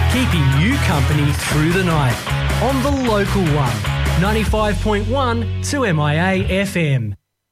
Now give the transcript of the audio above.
keeping you company through the night on the local one, 95.1 2MIA FM.